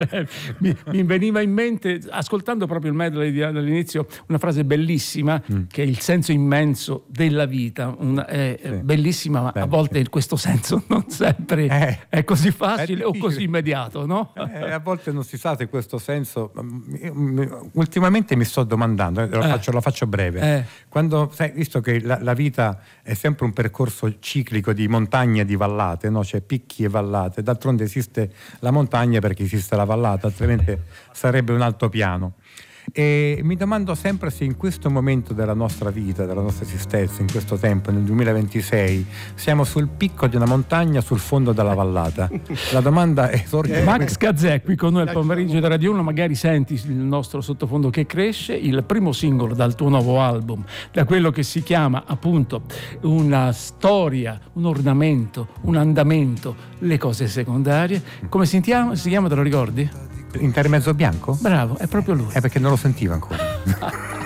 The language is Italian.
Mi veniva in mente, ascoltando proprio il medley dall'inizio, una frase bellissima che è il senso immenso della vita. È bellissima, ma a volte questo senso non sempre è così facile o così immediato, no? A volte non si sa se questo senso. Ultimamente mi sto domandando, lo faccio breve. Quando, visto che la vita è sempre un percorso ciclico di montagne e di vallate, no? C'è picchi e vallate, d'altronde esiste la montagna perché esiste la vallata, altrimenti sarebbe un altopiano. E mi domando sempre se in questo momento della nostra vita, della nostra esistenza, in questo tempo, nel 2026, siamo sul picco di una montagna, sul fondo della vallata. La domanda è Max Gazzè qui con noi al pomeriggio da Radio 1, magari senti il nostro sottofondo che cresce, il primo singolo dal tuo nuovo album, da quello che si chiama appunto una storia, un ornamento, un andamento, le cose secondarie. Come si chiama, te lo ricordi? Intermezzo bianco? Bravo, è proprio lui. È perché non lo sentivo ancora.